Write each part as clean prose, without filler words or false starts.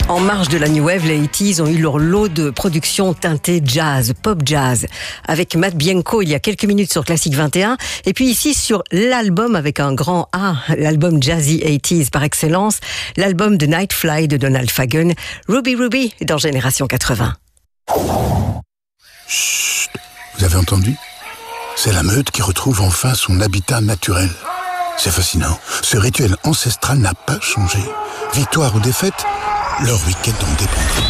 En marge de la New Wave, les 80s ont eu leur lot de productions teintées jazz, pop jazz, avec Matt Bianco il y a quelques minutes sur Classic 21, et puis ici sur l'album avec un grand A, l'album Jazzy 80s par excellence, l'album de Nightfly de Donald Fagen, Ruby Ruby dans Génération 80. Chut, vous avez entendu ? C'est la meute qui retrouve enfin son habitat naturel. C'est fascinant. Ce rituel ancestral n'a pas changé. Victoire ou défaite, leur week-end en dépendra.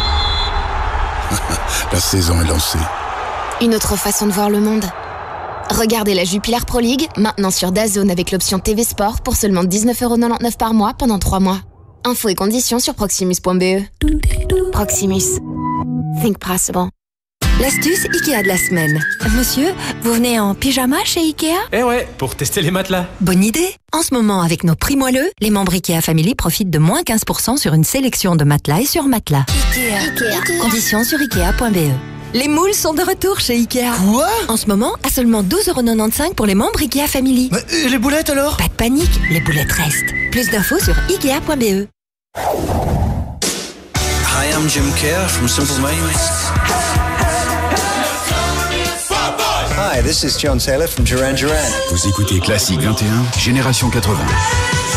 La saison est lancée. Une autre façon de voir le monde. Regardez la Jupiler Pro League, maintenant sur DAZN avec l'option TV Sport pour seulement 19,99€ par mois pendant 3 mois. Infos et conditions sur proximus.be. Proximus. Think possible. L'astuce Ikea de la semaine. Monsieur, vous venez en pyjama chez Ikea ? Eh ouais, pour tester les matelas. Bonne idée. En ce moment, avec nos prix moelleux, les membres Ikea Family profitent de moins 15% sur une sélection de matelas et sur matelas. Ikea. Conditions sur Ikea.be. Les moules sont de retour chez Ikea. Quoi ? En ce moment, à seulement 12,95€ pour les membres Ikea Family. Mais et les boulettes alors ? Pas de panique, les boulettes restent. Plus d'infos sur Ikea.be. Hi, I'm Jim Kerr from Simple Minds. Hi, this is John Taylor from Duran Duran. Vous écoutez Classic 21, Génération 80.